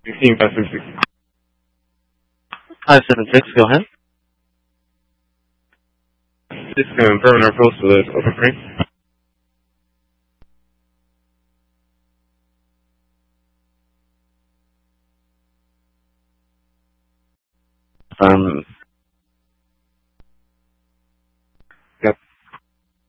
16 576, go ahead. Just confirming our post for the open frame.